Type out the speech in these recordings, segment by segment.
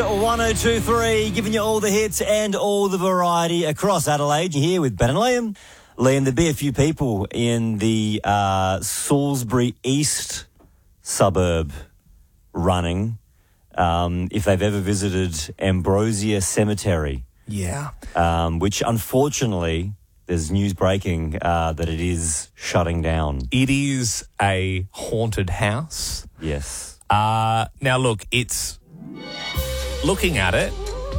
1023, giving you all the hits and all the variety across Adelaide. You're here with Ben and Liam. Liam, there'd be a few people in the Salisbury East suburb running if they've ever visited Ambrosia Cemetery. Yeah. Which, unfortunately, there's news breaking that it is shutting down. It is a haunted house. Yes. Now, look, it's... Looking at it,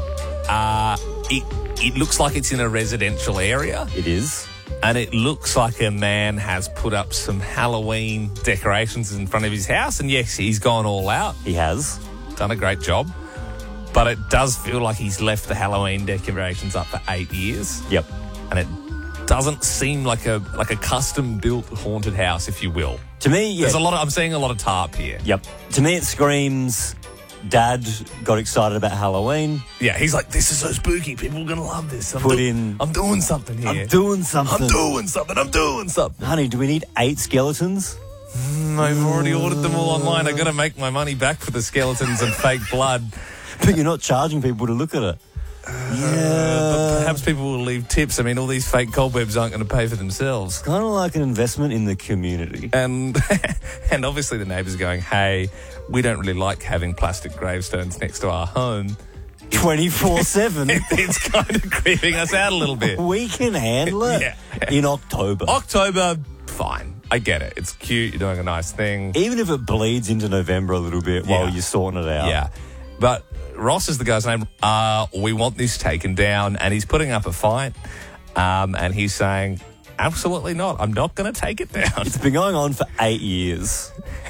it looks like it's in a residential area. It is. And it looks like a man has put up some Halloween decorations in front of his house. And yes, he's gone all out. He has. Done a great job. But it does feel like he's left the Halloween decorations up for 8 years. Yep. And it doesn't seem like a custom-built haunted house, if you will. To me, yeah. I'm seeing a lot of tarp here. Yep. To me, it screams... Dad got excited about Halloween. Yeah, he's like, this is so spooky. People are going to love this. I'm doing something here. I'm doing something. Honey, do we need 8 skeletons? I've already ordered them all online. I've got to make my money back for the skeletons and fake blood. But you're not charging people to look at it. But perhaps people will leave tips. I mean, all these fake cobwebs aren't going to pay for themselves. Kind of like an investment in the community. And obviously the neighbours are going, hey, we don't really like having plastic gravestones next to our home. 24/7. It's kind of creeping us out a little bit. We can handle it in October. October, fine. I get it. It's cute. You're doing a nice thing. Even if it bleeds into November a little bit while you're sorting it out. Yeah. But Ross is the guy's name. We want this taken down. And he's putting up a fight. And he's saying, absolutely not. I'm not going to take it down. It's been going on for 8 years.